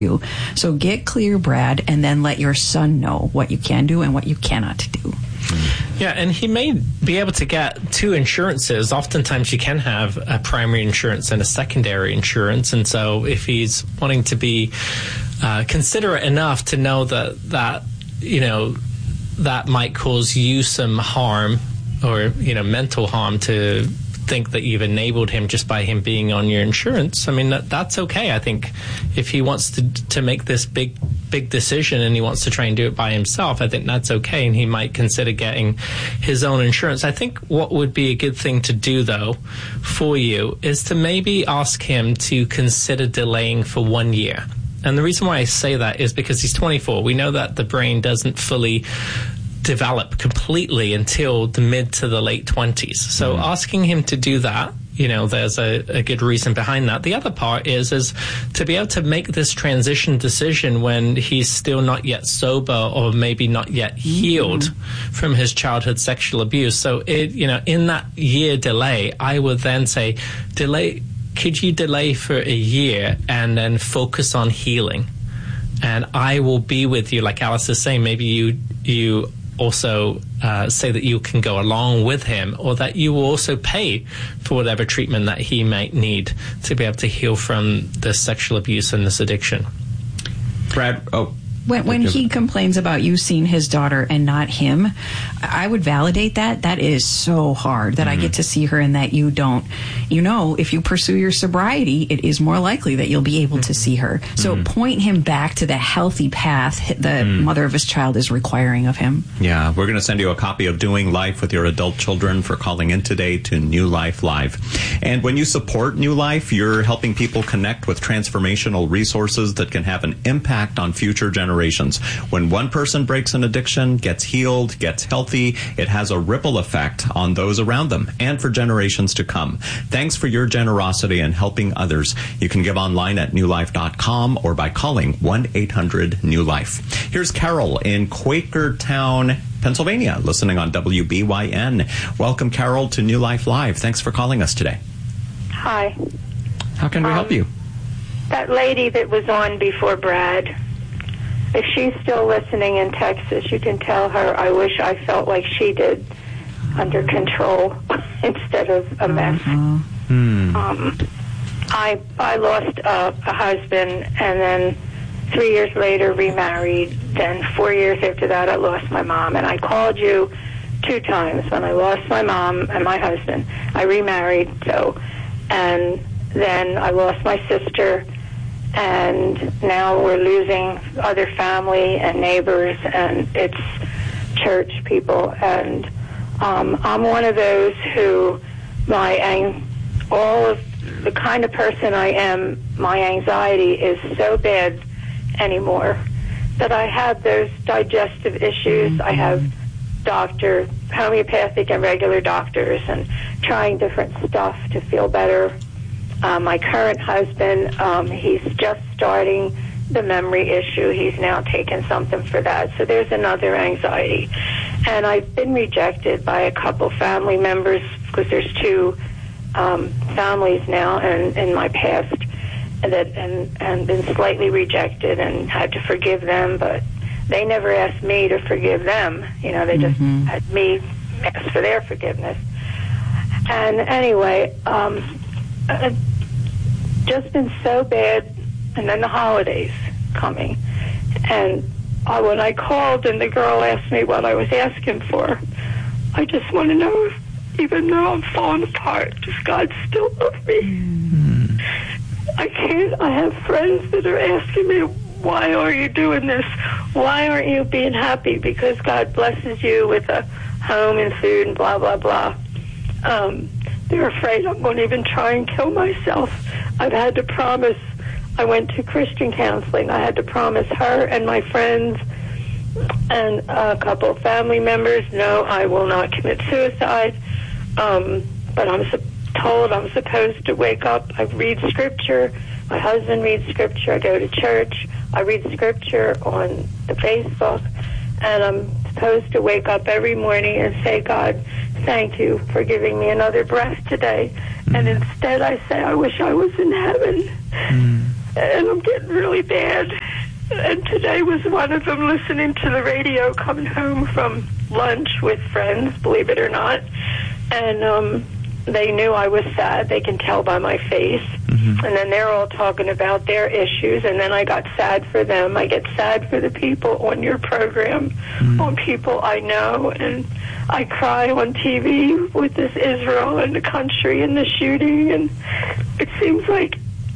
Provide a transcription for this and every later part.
you. So get clear, Brad, and then let your son know what you can do and what you cannot do. Yeah, and he may be able to get two insurances. Oftentimes you can have a primary insurance and a secondary insurance. And so if he's wanting to be considerate enough to know that that might cause you some harm or, mental harm to think that you've enabled him just by him being on your insurance, I mean, that's okay. I think if he wants to make this big decision and he wants to try and do it by himself, I think that's okay, and he might consider getting his own insurance. I think what would be a good thing to do, though, for you is to maybe ask him to consider delaying for 1 year. And the reason why I say that is because he's 24. We know that the brain doesn't fully develop completely until the mid to the late 20s. So asking him to do that, there's a good reason behind that. The other part is to be able to make this transition decision when he's still not yet sober or maybe not yet healed from his childhood sexual abuse. So in that year delay, I would then say, could you delay for a year and then focus on healing? And I will be with you, like Alice is saying. Maybe you also say that you can go along with him, or that you will also pay for whatever treatment that he might need to be able to heal from this sexual abuse and this addiction. Brad, When he complains about you seeing his daughter and not him, I would validate that. That is so hard that I get to see her and that you don't. If you pursue your sobriety, it is more likely that you'll be able to see her. So point him back to the healthy path the mother of his child is requiring of him. Yeah, we're going to send you a copy of Doing Life with Your Adult Children for calling in today to New Life Live. And when you support New Life, you're helping people connect with transformational resources that can have an impact on future generations. When one person breaks an addiction, gets healed, gets healthy, it has a ripple effect on those around them and for generations to come. Thanks for your generosity and helping others. You can give online at newlife.com or by calling 1-800-NEW-LIFE. Here's Carol in Quakertown, Pennsylvania, listening on WBYN. Welcome, Carol, to New Life Live. Thanks for calling us today. Hi. How can we help you? That lady that was on before Brad, if she's still listening in Texas, you can tell her I wish I felt like she did, under control instead of a mess. I lost a husband, and then 3 years later remarried. Then 4 years after that, I lost my mom. And I called you 2 times when I lost my mom and my husband. I remarried, and then I lost my sister. And now we're losing other family and neighbors, and it's church people. And I'm one of those who, all of the kind of person I am, my anxiety is so bad anymore that I have those digestive issues. I have homeopathic and regular doctors, and trying different stuff to feel better. My current husband, he's just starting the memory issue. He's now taken something for that. So there's another anxiety. And I've been rejected by a couple family members, because there's 2 families now and in my past and been slightly rejected and had to forgive them, but they never asked me to forgive them. They just had me ask for their forgiveness. And anyway, just been so bad, and then the holidays coming, and when I called and the girl asked me what I was asking for, I just want to know if, even though I'm falling apart, does God still love me? I have friends that are asking me, why are you doing this? Why aren't you being happy? Because God blesses you with a home and food and blah, blah, blah. They're afraid I'm going to even try and kill myself. I've had to promise. I went to Christian counseling. I had to promise her and my friends and a couple of family members, no, I will not commit suicide. But I'm told I'm supposed to wake up. I read scripture. My husband reads scripture. I go to church. I read scripture on the Facebook. And I'm supposed to wake up every morning and say, God, thank you for giving me another breath today. And instead I say, I wish I was in heaven. and I'm getting really bad. And today was one of them, listening to the radio coming home from lunch with friends, believe it or not. And they knew I was sad. They can tell by my face. Mm-hmm. And then they're all talking about their issues, and then I got sad for them. I get sad for the people on your program, on people I know, and I cry on TV with this Israel and the country and the shooting, and it seems like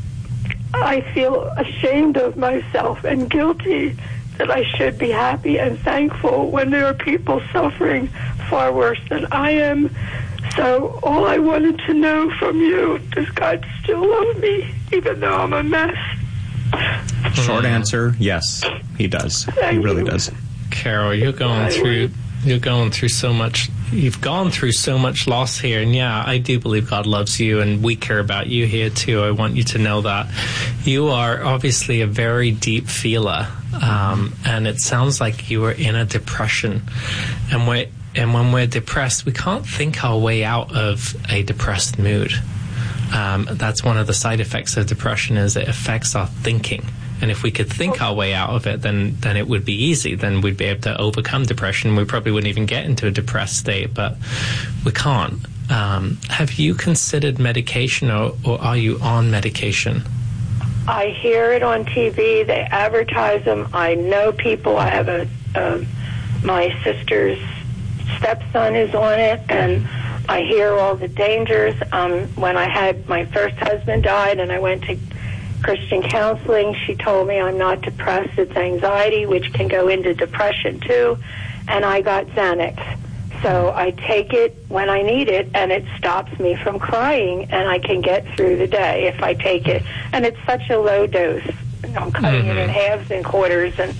I feel ashamed of myself and guilty that I should be happy and thankful when there are people suffering far worse than I am. So all I wanted to know from you, does God still love me, even though I'm a mess? Short answer, yes, he does. He really does. Carol, you're going through so much. You've gone through so much loss here, and yeah, I do believe God loves you, and we care about you here too. I want you to know that. You are obviously a very deep feeler, and it sounds like you are in a depression, and when we're depressed, we can't think our way out of a depressed mood. That's one of the side effects of depression, is it affects our thinking. And if we could think our way out of it, then it would be easy. Then we'd be able to overcome depression. We probably wouldn't even get into a depressed state, but we can't. Have you considered medication, or are you on medication? I hear it on TV. They advertise them. I know people. I have my sister's stepson is on it, and I hear all the dangers. When I had my first husband died and I went to Christian counseling, she told me I'm not depressed, it's anxiety, which can go into depression too, and I got Xanax. So I take it when I need it, and it stops me from crying, and I can get through the day if I take it. And it's such a low dose. I'm cutting it in halves and quarters, and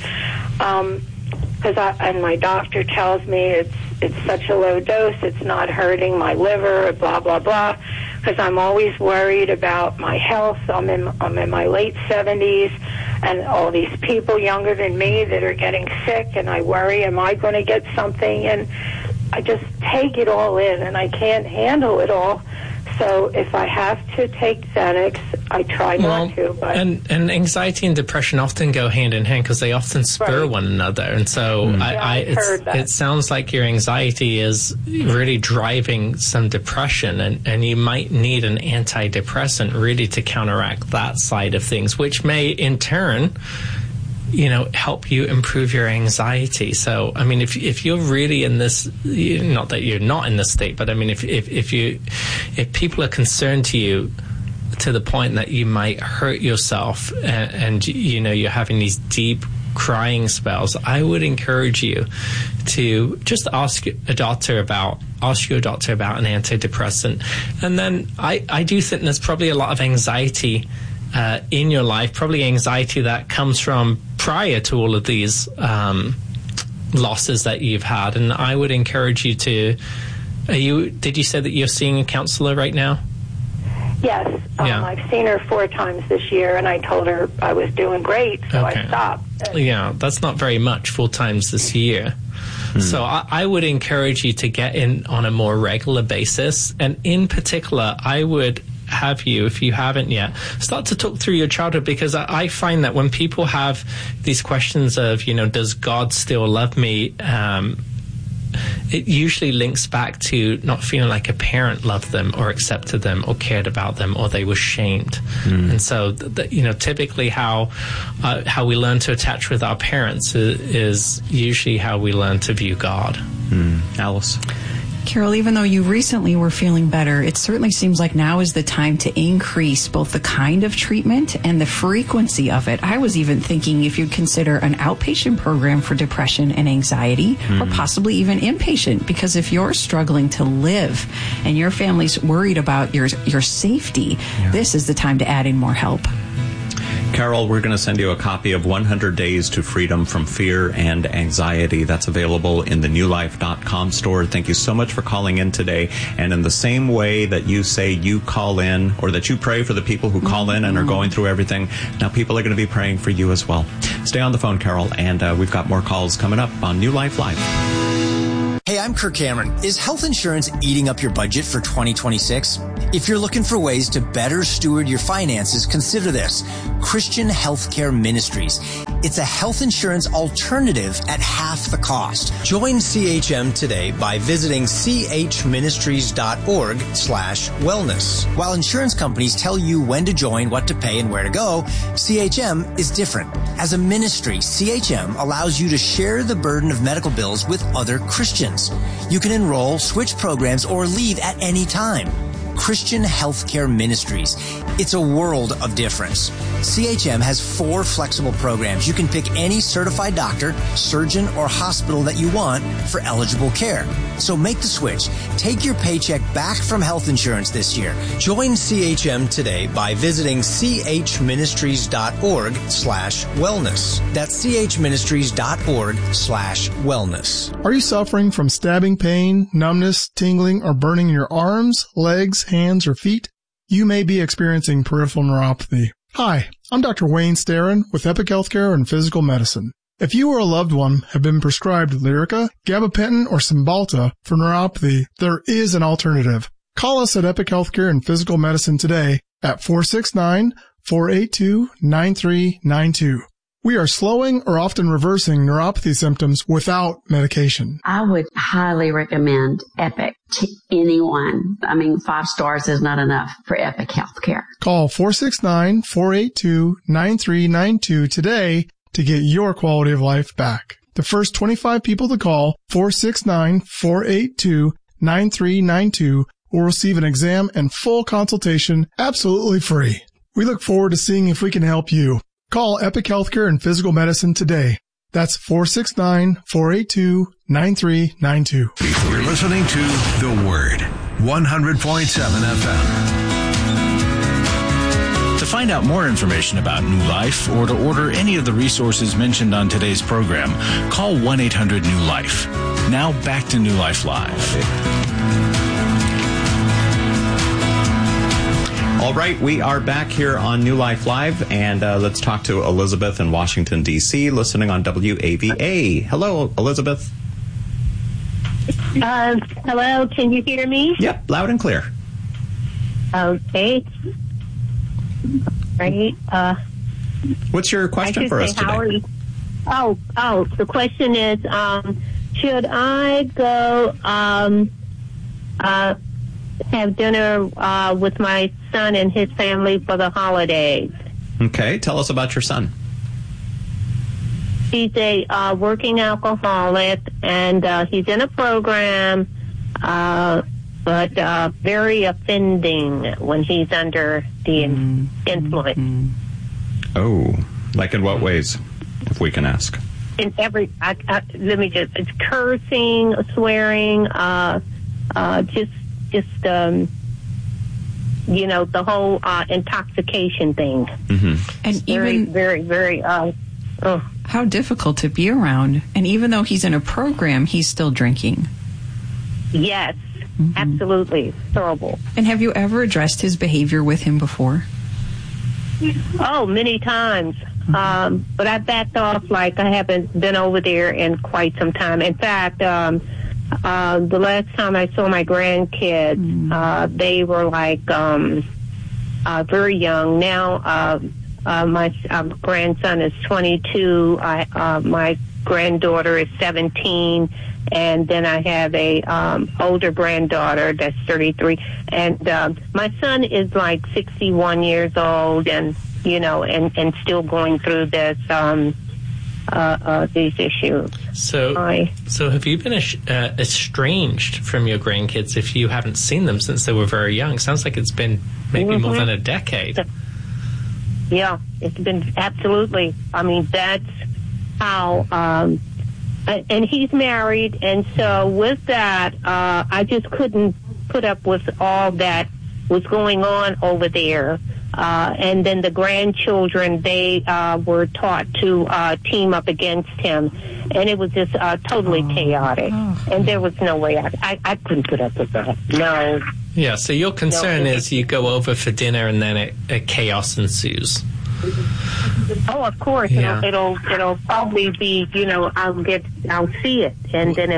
and my doctor tells me it's such a low dose, it's not hurting my liver, blah, blah, blah, because I'm always worried about my health. I'm in my late 70s, and all these people younger than me that are getting sick, and I worry, am I going to get something? And I just take it all in, and I can't handle it all. So if I have to take Xanax, I try not to. But and anxiety and depression often go hand in hand, because they often spur one another. And so it sounds like your anxiety is really driving some depression, and you might need an antidepressant really to counteract that side of things, which may in turn help you improve your anxiety. So, I mean, if you're really in this, not that you're not in this state, but I mean, if people are concerned to you to the point that you might hurt yourself, and you're having these deep crying spells, I would encourage you to just ask your doctor about an antidepressant. And then I do think there's probably a lot of anxiety in your life, probably anxiety that comes from prior to all of these losses that you've had. And I would encourage you to, did you say that you're seeing a counselor right now? Yes. I've seen her 4 times this year, and I told her I was doing great, so I stopped. Yeah, that's not very much, 4 times this year. So I would encourage you to get in on a more regular basis. And in particular, I would have you, if you haven't yet, start to talk through your childhood, because I find that when people have these questions of, does God still love me? It usually links back to not feeling like a parent loved them or accepted them or cared about them, or they were shamed. And so, typically how we learn to attach with our parents is usually how we learn to view God. Alice? Carol, even though you recently were feeling better, it certainly seems like now is the time to increase both the kind of treatment and the frequency of it. I was even thinking if you'd consider an outpatient program for depression and anxiety, or possibly even inpatient, because if you're struggling to live and your family's worried about your safety, this is the time to add in more help. Carol, we're going to send you a copy of 100 Days to Freedom from Fear and Anxiety. That's available in the newlife.com store. Thank you so much for calling in today. And in the same way that you say you call in, or that you pray for the people who call in and are going through everything, now people are going to be praying for you as well. Stay on the phone, Carol, and we've got more calls coming up on New Life Live. Hey, I'm Kirk Cameron. Is health insurance eating up your budget for 2026? If you're looking for ways to better steward your finances, consider this. Christian Healthcare Ministries. It's a health insurance alternative at half the cost. Join CHM today by visiting chministries.org/wellness. While insurance companies tell you when to join, what to pay, and where to go, CHM is different. As a ministry, CHM allows you to share the burden of medical bills with other Christians. You can enroll, switch programs, or leave at any time. Christian Healthcare Ministries. It's a world of difference. CHM has 4 flexible programs. You can pick any certified doctor, surgeon, or hospital that you want for eligible care. So make the switch. Take your paycheck back from health insurance this year. Join CHM today by visiting chministries.org/wellness. That's chministries.org/wellness. Are you suffering from stabbing pain, numbness, tingling, or burning in your arms, legs, hands, or feet? You may be experiencing peripheral neuropathy. Hi, I'm Dr. Wayne Starrin with Epic Healthcare and Physical Medicine. If you or a loved one have been prescribed Lyrica, gabapentin, or Cymbalta for neuropathy, there is an alternative. Call us at Epic Healthcare and Physical Medicine today at 469-482-9392. We are slowing or often reversing neuropathy symptoms without medication. I would highly recommend Epic to anyone. 5 stars is not enough for Epic Healthcare. Call 469-482-9392 today to get your quality of life back. The first 25 people to call 469-482-9392 will receive an exam and full consultation absolutely free. We look forward to seeing if we can help you. Call Epic Healthcare and Physical Medicine today. That's 469-482-9392. You're listening to The Word, 100.7 FM. To find out more information about New Life or to order any of the resources mentioned on today's program, call 1-800-NEW-LIFE. Now back to New Life Live. All right, we are back here on New Life Live, and let's talk to Elizabeth in Washington, D.C., listening on WAVA. Hello, Elizabeth. Hello, can you hear me? Yep, loud and clear. Okay. Right. What's your question for us today? How are you? Oh, the question is, should I go have dinner with my son and his family for the holidays? Okay, tell us about your son. He's a working alcoholic, and he's in a program, but very offending when he's under the influence. Oh, like in what ways, if we can ask? In every, it's cursing, swearing, the whole intoxication thing. Mm-hmm. And very, how difficult to be around. And even though he's in a program, he's still drinking. Yes, absolutely. Terrible. And have you ever addressed his behavior with him before? Oh, many times. But I backed off, like I haven't been over there in quite some time. In fact, the last time I saw my grandkids, they were like very young. Now my grandson is 22. My granddaughter is 17. And then I have a older granddaughter that's 33. And my son is like 61 years old, and and still going through this these issues. So have you been estranged from your grandkids if you haven't seen them since they were very young? Sounds like it's been maybe more than a decade. Yeah, it's been absolutely. I mean, that's how. And he's married, and so with that, I just couldn't put up with all that was going on over there. And then the grandchildren, they were taught to team up against him, and it was just totally chaotic. And there was no way I couldn't put up with that. No. Yeah, so your concern is you go over for dinner and then chaos ensues. Oh, of course. Yeah. It'll probably be, I'll see it, and then it'll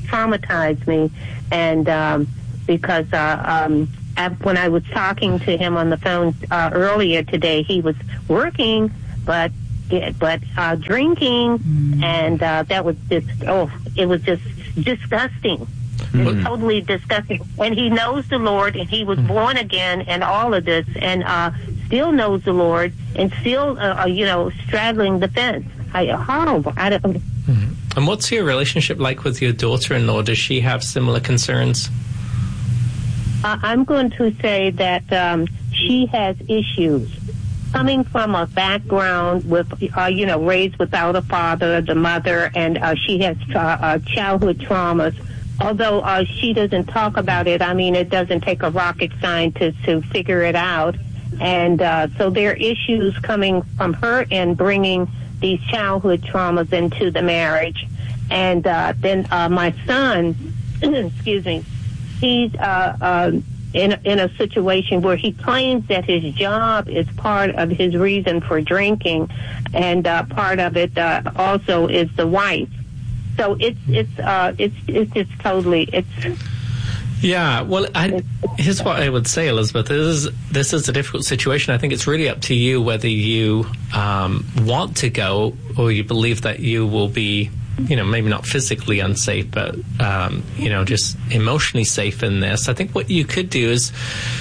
traumatized me. And because when I was talking to him on the phone earlier today, he was working, but drinking, and that was just, it was just disgusting. It was totally disgusting. And he knows the Lord, and he was born again, and all of this, and still knows the Lord, and still, straddling the fence. Horrible. And what's your relationship like with your daughter-in-law? Does she have similar concerns? I'm going to say that she has issues. Coming from a background with, raised without a father, the mother, and she has childhood traumas. Although she doesn't talk about it, I mean, it doesn't take a rocket scientist to figure it out. And so there are issues coming from her and bringing these childhood traumas into the marriage. And then my son, excuse me, he's in a situation where he claims that his job is part of his reason for drinking, and part of it also is the wife. So it's just totally Yeah, well, here's what I would say, Elizabeth. This is a difficult situation. I think it's really up to you whether you want to go or you believe that you will be, maybe not physically unsafe, but, just emotionally safe in this. I think what you could do is,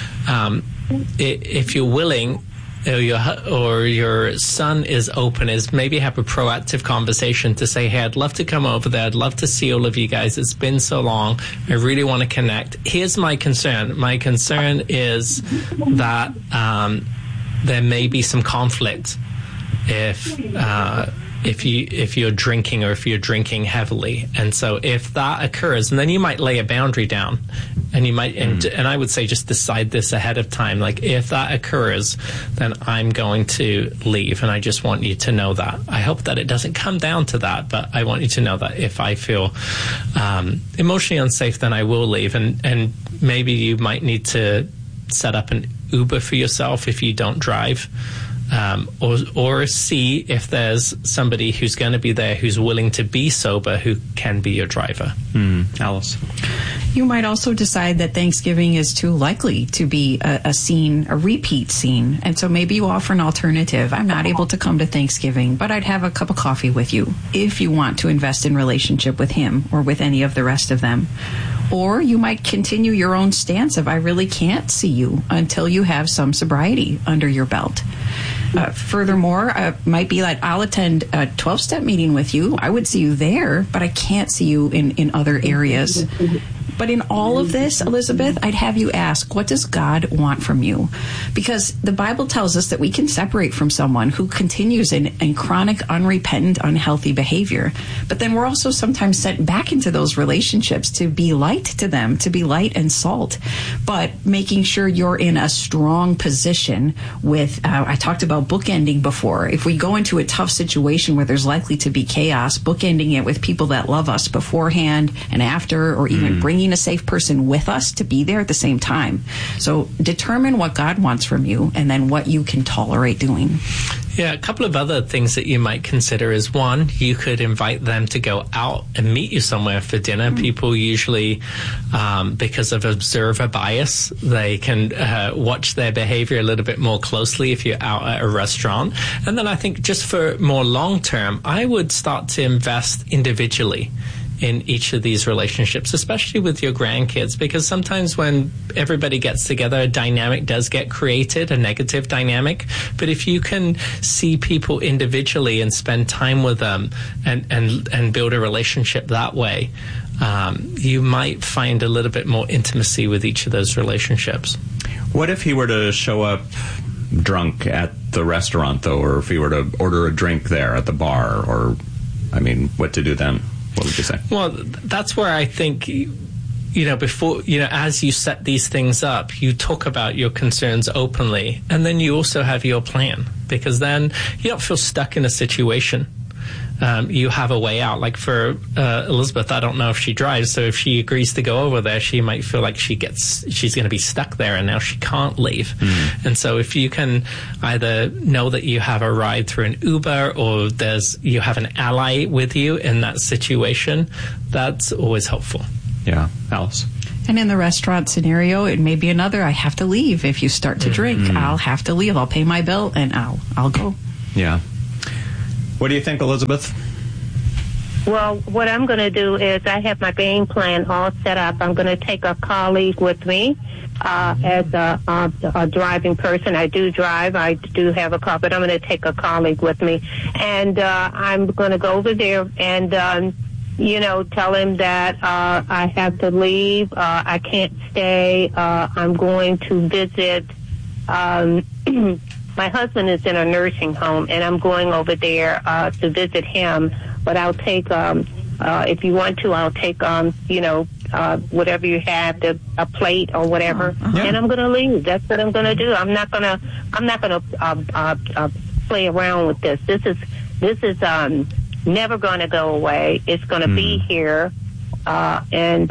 if you're willing, or your son is open, is maybe have a proactive conversation to say, hey, I'd love to come over there. I'd love to see all of you guys. It's been so long. I really want to connect. Here's my concern. My concern is that there may be some conflict if you're drinking or if you're drinking heavily. And so if that occurs, and then you might lay a boundary down, and you might, and I would say just decide this ahead of time. Like, if that occurs, then I'm going to leave, and I just want you to know that. I hope that it doesn't come down to that, but I want you to know that if I feel emotionally unsafe, then I will leave. And maybe you might need to set up an Uber for yourself if you don't drive. Or see if there's somebody who's going to be there who's willing to be sober, who can be your driver. Alice? You might also decide that Thanksgiving is too likely to be a repeat scene. And so maybe you offer an alternative. I'm not able to come to Thanksgiving, but I'd have a cup of coffee with you if you want to invest in relationship with him or with any of the rest of them. Or you might continue your own stance of, I really can't see you until you have some sobriety under your belt. Furthermore, might be like, I'll attend a 12-step meeting with you. I would see you there, but I can't see you in other areas. But in all of this, Elizabeth, I'd have you ask, what does God want from you? Because the Bible tells us that we can separate from someone who continues in chronic, unrepentant, unhealthy behavior. But then we're also sometimes sent back into those relationships to be light to them, to be light and salt. But making sure you're in a strong position with, I talked about bookending before. If we go into a tough situation where there's likely to be chaos, bookending it with people that love us beforehand and after, or even bringing a safe person with us to be there at the same time. So determine what God wants from you and then what you can tolerate doing. Yeah, a couple of other things that you might consider is, one, you could invite them to go out and meet you somewhere for dinner. People usually, because of observer bias, they can watch their behavior a little bit more closely if you're out at a restaurant. And then I think just for more long term, I would start to invest individually in each of these relationships, especially with your grandkids, because sometimes when everybody gets together, a dynamic does get created, a negative dynamic. But if you can see people individually and spend time with them and build a relationship that way, you might find a little bit more intimacy with each of those relationships. What if he were to show up drunk at the restaurant, though, or if he were to order a drink there at the bar, or, what to do then? What would you say? Well, that's where I think, before, as you set these things up, you talk about your concerns openly, and then you also have your plan, because then you don't feel stuck in a situation. you have a way out. Like for Elizabeth, I don't know if she drives, so if she agrees to go over there, she might feel like she's going to be stuck there, and now she can't leave. And so if you can either know that you have a ride through an Uber, or you have an ally with you in that situation, that's always helpful. Yeah, Alice. And in the restaurant scenario, it may be another, I have to leave. If you start to drink, I'll have to leave. I'll pay my bill and I'll go. Yeah. What do you think, Elizabeth? Well, what I'm going to do is I have my game plan all set up. I'm going to take a colleague with me as a driving person. I do drive. I do have a car, but I'm going to take a colleague with me. And I'm going to go over there and tell him that I have to leave. I can't stay. I'm going to visit. My husband is in a nursing home, and I'm going over there to visit him. But I'll take, if you want to, I'll take, whatever you have, a plate or whatever, and I'm going to leave. That's what I'm going to do. I'm not going to play around with this. This is never going to go away. It's going to be here, and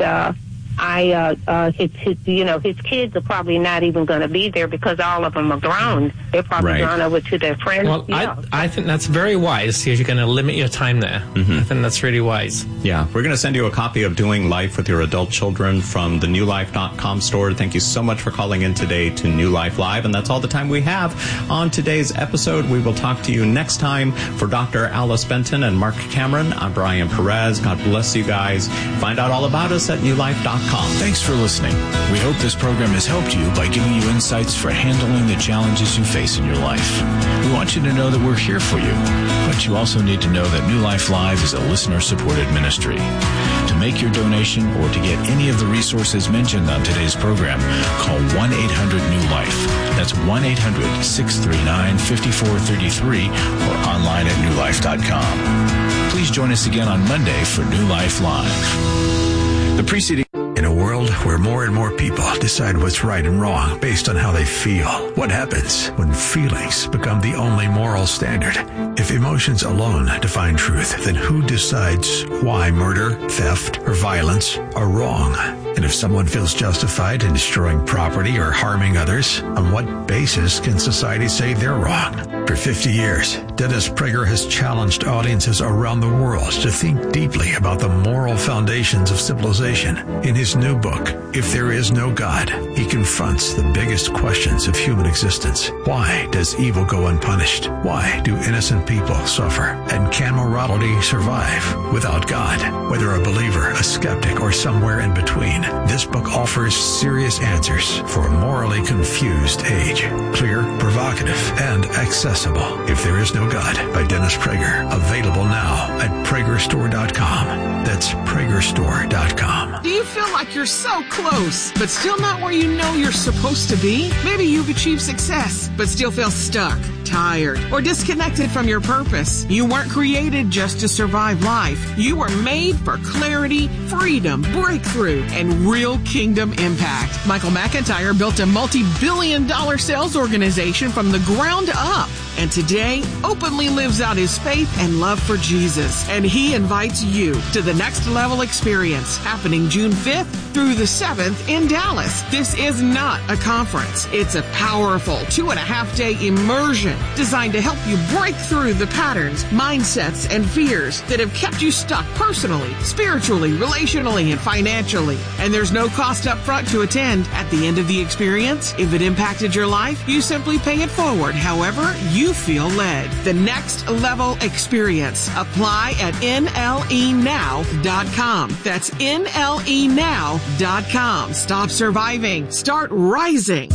his kids are probably not even going to be there because all of them are grown. They're probably gone over to their friends. Well, I think that's very wise because you're going to limit your time there. I think that's really wise. Yeah, we're going to send you a copy of Doing Life with Your Adult Children from the newlife.com store. Thank you so much for calling in today to New Life Live, and that's all the time we have on today's episode. We will talk to you next time. For Dr. Alice Benton and Mark Cameron, I'm Brian Perez. God bless you guys. Find out all about us at newlife.com. Thanks for listening. We hope this program has helped you by giving you insights for handling the challenges you face in your life. We want you to know that we're here for you, but you also need to know that New Life Live is a listener-supported ministry. To make your donation or to get any of the resources mentioned on today's program, call 1-800-NEW-LIFE. That's 1-800-639-5433 or online at newlife.com. Please join us again on Monday for New Life Live. The preceding... In a world where more and more people decide what's right and wrong based on how they feel, what happens when feelings become the only moral standard? If emotions alone define truth, then who decides why murder, theft, or violence are wrong? And if someone feels justified in destroying property or harming others, on what basis can society say they're wrong? For 50 years, Dennis Prager has challenged audiences around the world to think deeply about the moral foundations of civilization. In his new book, If There Is No God, he confronts the biggest questions of human existence. Why does evil go unpunished? Why do innocent people suffer? And can morality survive without God? Whether a believer, a skeptic, or somewhere in between, this book offers serious answers for a morally confused age. Clear, provocative, and accessible. If There Is No God by Dennis Prager. Available now at PragerStore.com. That's PragerStore.com. Do you feel like you're so close, but still not where you know you're supposed to be? Maybe you've achieved success, but still feel stuck, tired, or disconnected from your purpose. You weren't created just to survive life. You were made for clarity, freedom, breakthrough, and real kingdom impact. Michael McIntyre built a multi-billion-dollar sales organization from the ground up, and today openly lives out his faith and love for Jesus. And he invites you to the Next Level Experience, happening June 5th through the 7th in Dallas. This is not a conference. It's a powerful 2.5-day immersion designed to help you break through the patterns, mindsets, and fears that have kept you stuck personally, spiritually, relationally, and financially. And there's no cost up front to attend. At the end of the experience, if it impacted your life, you simply pay it forward however you feel led. The Next Level Experience. Apply at NLEnow.com. That's NLEnow.com. Stop surviving. Start rising.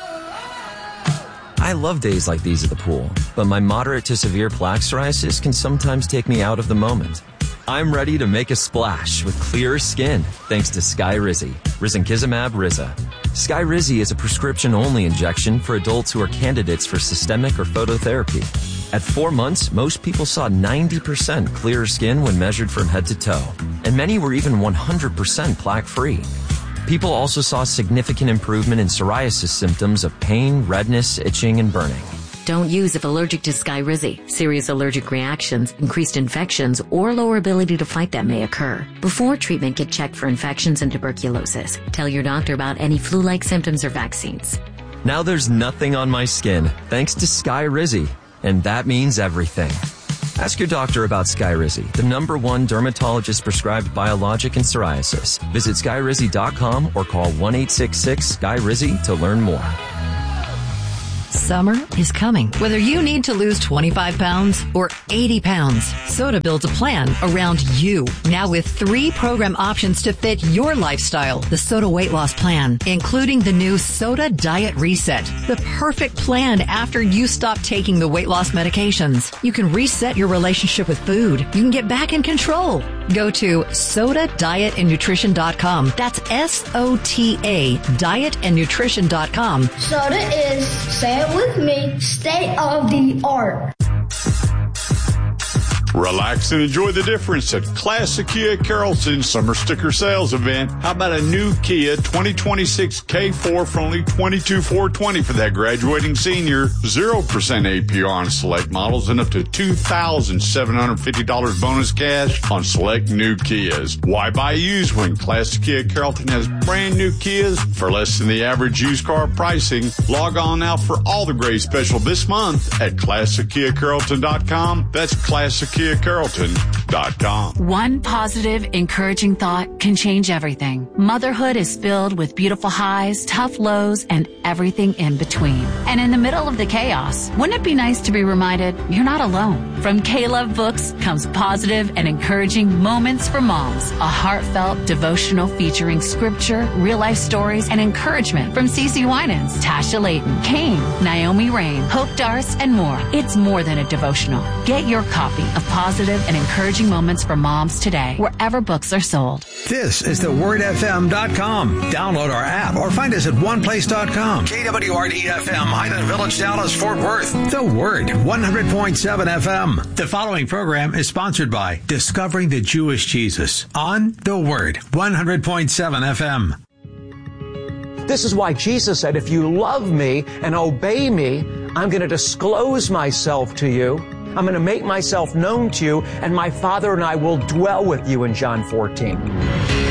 I love days like these at the pool, but my moderate to severe plaque psoriasis can sometimes take me out of the moment. I'm ready to make a splash with clearer skin thanks to Skyrizi, Risankizumab Riza. Skyrizi is a prescription-only injection for adults who are candidates for systemic or phototherapy. At 4 months, most people saw 90% clearer skin when measured from head to toe, and many were even 100% plaque-free. People also saw significant improvement in psoriasis symptoms of pain, redness, itching, and burning. Don't use if allergic to Skyrizi. Serious allergic reactions, increased infections, or lower ability to fight them may occur. Before treatment, get checked for infections and tuberculosis. Tell your doctor about any flu-like symptoms or vaccines. Now there's nothing on my skin thanks to Skyrizi, and that means everything. Ask your doctor about Skyrizi, the #1 dermatologist-prescribed biologic in psoriasis. Visit Skyrizi.com or call 1-866-SKY-RIZI to learn more. Summer is coming. Whether you need to lose 25 pounds or 80 pounds, Soda builds a plan around you. Now with 3 program options to fit your lifestyle. The Soda Weight Loss Plan, including the new Soda Diet Reset. The perfect plan after you stop taking the weight loss medications. You can reset your relationship with food. You can get back in control. Go to SodaDietAndNutrition.com. That's SOTA dietandnutrition.com. Soda is, say it with me, state of the art. Relax and enjoy the difference at Classic Kia Carrollton Summer Sticker Sales Event. How about a new Kia 2026 K4 for only $22,420 for that graduating senior? 0% APR on select models and up to $2,750 bonus cash on select new Kias. Why buy used when Classic Kia Carrollton has brand new Kias for less than the average used car pricing? Log on now for all the great special this month at ClassicKiaCarrollton.com. That's ClassicKiaCarrollton.com. One positive, encouraging thought can change everything. Motherhood is filled with beautiful highs, tough lows, and everything in between. And in the middle of the chaos, wouldn't it be nice to be reminded you're not alone? From K-Love Books comes positive and encouraging Moments for Moms, a heartfelt devotional featuring scripture, real-life stories, and encouragement from Cece Winans, Tasha Layton, Kane, Naomi Rain, Hope Darce, and more. It's more than a devotional. Get your copy of Positive and Encouraging Moments for Moms today, wherever books are sold. This is thewordfm.com. Download our app or find us at oneplace.com. KWRD-FM, Highland Village, Dallas, Fort Worth. The Word, 100.7 FM. The following program is sponsored by Discovering the Jewish Jesus on The Word, 100.7 FM. This is why Jesus said, if you love me and obey me, I'm going to disclose myself to you. I'm going to make myself known to you, and my Father and I will dwell with you in John 14.